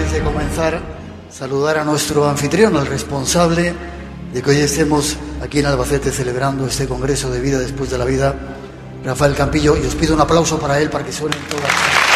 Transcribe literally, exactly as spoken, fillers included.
antes de comenzar, saludar a nuestro anfitrión, al responsable de que hoy estemos aquí en Albacete celebrando este Congreso de Vida Después de la Vida, Rafael Campillo, y os pido un aplauso para él para que suenen todas.